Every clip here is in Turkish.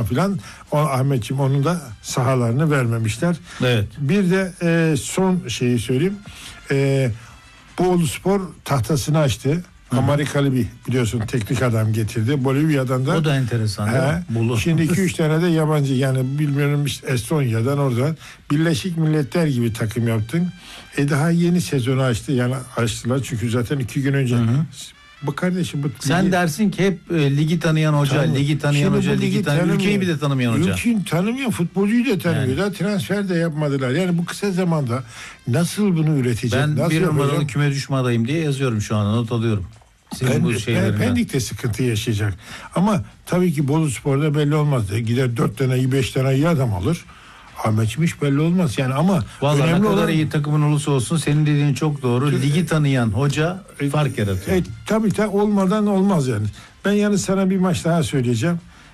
filan. Ahmetciğim onun da sahalarını vermemişler. Evet. Bir de son şeyi söyleyeyim. Boluspor tahtasını açtı. Amerikalı bir biliyorsun teknik adam getirdi. Bolivya'dan da. O da enteresan. Şimdi 2-3 tane de yabancı, yani bilmiyorum işte Estonya'dan, oradan Birleşik Milletler gibi takım yaptın. Daha yeni sezonu açtı. Yani açtılar çünkü zaten 2 gün önce. Bu kardeşim sen dersin ki hep ligi tanıyan hoca, ligi tanıyan şimdi hoca, ligi tanıyan, ülkeyi bir de tanımayan hoca. Ülkeyi tanımıyor, futbolcuyu da tanımıyor. Daha transfer de yapmadılar. Yani bu kısa zamanda nasıl bunu üretecek? Ben nasıl bir numaralı yapacak? küme düşme adayım diye yazıyorum şu anda, not alıyorum. Pendik'te sıkıntı yaşayacak. Ama tabii ki Boluspor'da belli olmaz. Gider 4 tane iyi 5 tane iyi adam alır. Ahmetciğim hiç belli olmaz yani, ama vallahi önemli ne kadar olan, iyi takımın olursa olsun senin dediğin çok doğru. Ligi tanıyan hoca fark yaratıyor. Tabii olmadan olmaz yani. Ben yalnız sana bir maç daha söyleyeceğim.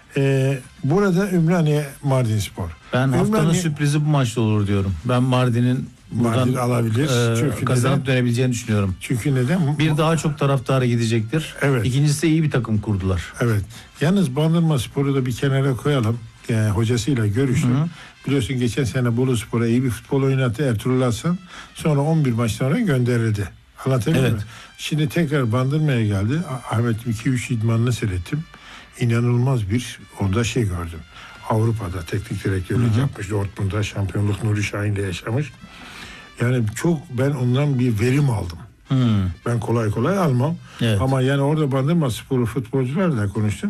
Burada Ümraniye Mardinspor. Ben haftanın sürprizi bu maçta olur diyorum. Ben Mardin alabilir. Çünkü kazanıp dönebileceğini düşünüyorum. Çünkü neden? Bir daha çok taraftarı gidecektir. Evet. İkincisi de iyi bir takım kurdular. Evet. Yalnız Bandırmaspor'u da bir kenara koyalım. Hocasıyla görüştüm. Biliyorsun geçen sene Boluspor'a iyi bir futbol oynattı Ertuğrul Aslan. Sonra 11 maç sonra gönderildi. Anlatabiliyor muyum? Şimdi tekrar Bandırma'ya geldi. Ahmet'im 2-3 idmanını seyrettim. İnanılmaz bir orada gördüm. Avrupa'da teknik direktörlük yapmış. Dortmund'da şampiyonluk Nuri Şahin'le yaşamış. Yani ben ondan bir verim aldım. Ben kolay kolay almam. Evet. Ama yani orada Bandırmaspor'u futbolcularla konuştum.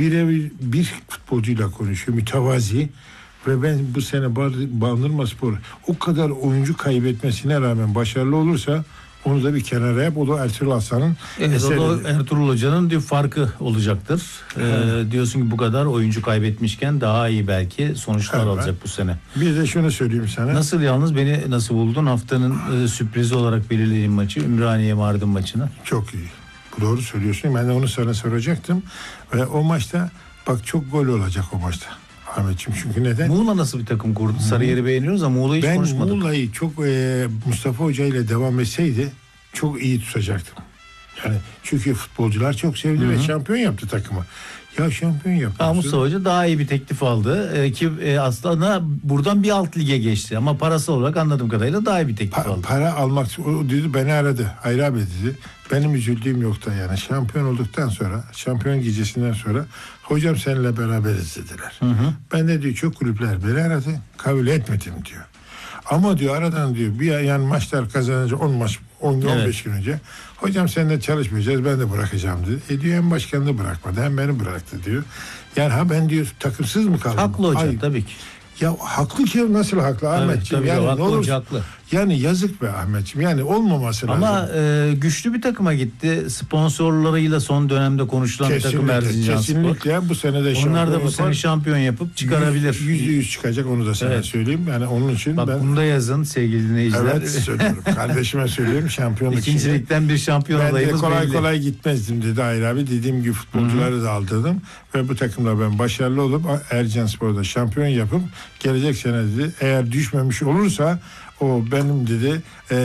Bir futbolcuyla konuşuyor. Mütevazi. Ve ben bu sene Bandırmaspor o kadar oyuncu kaybetmesine rağmen başarılı olursa onu da bir kenara yap. O da Ertuğrul Aslan'ın eseri. O da Ertuğrul Hoca'nın bir farkı olacaktır. Diyorsun ki bu kadar oyuncu kaybetmişken daha iyi belki sonuçlar alacak bu sene. Bir de şunu söyleyeyim sana. Beni nasıl buldun? Haftanın sürprizi olarak belirlediğim maçı, Ümraniye Mardin maçını. Çok iyi. Doğru söylüyorsun. Ben de onu sana soracaktım. Ve o maçta bak çok gol olacak o maçta. Ahmetciğim, çünkü neden? Muğla nasıl bir takım kurdu? Sarıyer'i beğeniyoruz ama Muğla'yı hiç konuşmadık. Ben Muğla'yı çok Mustafa Hoca ile devam etseydi çok iyi tutacaktım. Yani çünkü futbolcular çok sevdi ve şampiyon yaptı takımı. Ya şampiyon yaptı. Mustafa Hoca daha iyi bir teklif aldı ki aslında buradan bir alt lige geçti ama parası olarak anladığım kadarıyla daha iyi bir teklif aldı. Para almak, o dedi, beni aradı. Hayri abi dedi. Benim üzüldüğüm yok da yani şampiyon olduktan sonra, şampiyon gecesinden sonra hocam seninle beraberiz dediler. Ben de diyor çok kulüpler beni aradı, kabul etmedim diyor. Ama diyor aradan diyor yani maçlar kazanınca 15 gün önce hocam seninle çalışmayacağız, ben de bırakacağım dedi. Diyor hem başkanı da bırakmadı hem beni bıraktı diyor. Yani ben diyor takımsız mı kaldım? Haklı hocam tabii ki. Ya haklı ki, nasıl haklı Ahmetciğim? Evet, yani ne olur, haklı. Yani yazık be Ahmetciğim. Yani olmaması lazım. Ama güçlü bir takıma gitti. Sponsorlarıyla son dönemde konuşulan bir takım Erzincanspor. Kesinlikle bu sene de şampiyon. Onlar da bu sene şampiyon yapıp çıkarabilir. %100 çıkacak, onu da sana söyleyeyim. Yani onun için bunu da yazın sevgili dinleyiciler. Evet söylüyorum. Kardeşime söylüyorum, şampiyonluk için. İkincilikten bir şampiyon adayımız belli. Ben de kolay gitmezdim dedi Hayri abi. Dediğim gibi futbolcuları da aldırdım. Ve bu takımla ben başarılı olup Erzincanspor'da şampiyon yapıp gelecek sene dedi eğer düşmemiş olursa o benim dedi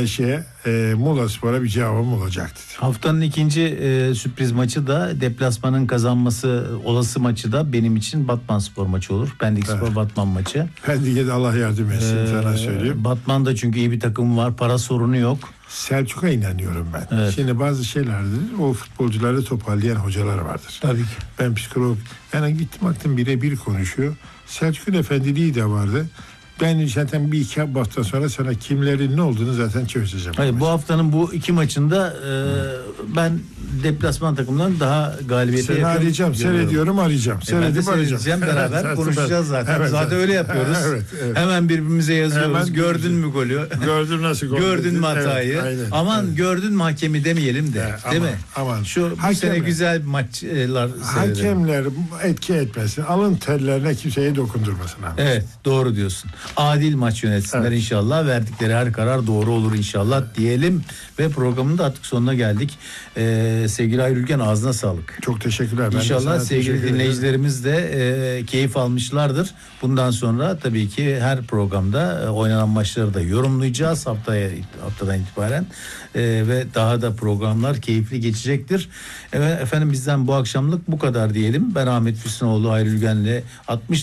Muğlaspor'a bir cevabım olacak dedi. Haftanın ikinci sürpriz maçı da deplasmanın kazanması olası maçı da benim için Batmanspor maçı olur. Pendikspor Batman maçı. Pendik'e de Allah yardım etsin sana söyleyeyim. Batman'da çünkü iyi bir takım var. Para sorunu yok. Selçuk'a inanıyorum ben. Evet. Şimdi bazı şeylerdir. O futbolcuları toparlayan hocalar vardır. Tabii ki. Ben psikolog. Yani gittim baktım birebir konuşuyor. Selçuk'un efendiliği de vardı. Ben zaten bir iki hafta sonra sana kimlerin ne olduğunu zaten çözeceğim. Hayır, bu haftanın bu iki maçında ben deplasman takımından daha galibiyete yakın. Seni arayacağım, seyrediyorum arayacağım. Seyredip arayacağım. Beraber konuşacağız zaten. Evet, zaten öyle yapıyoruz. Evet. Hemen birbirimize yazıyoruz. Gördün mü golü? Gördün nasıl gol? Gördün mü hatayı? Evet, aman gördün mü hakemi demeyelim de. Değil mi? Aman. Bu sene güzel maçlar seyredelim. Hakemler etki etmesin. Alın terlerine kimseye dokundurmasın. Evet, doğru diyorsun. Adil maç yönetsinler inşallah. Verdikleri her karar doğru olur inşallah diyelim ve programın da artık sonuna geldik. Sevgili Hayri Ülgen, ağzına sağlık. Çok teşekkürler. İnşallah sevgili dinleyicilerimiz de keyif almışlardır. Bundan sonra tabii ki her programda oynanan maçları da yorumlayacağız haftadan itibaren ve daha da programlar keyifli geçecektir. Evet, efendim bizden bu akşamlık bu kadar diyelim. Ben Ahmet Füsunoğlu, Hayri Ülgen'le 60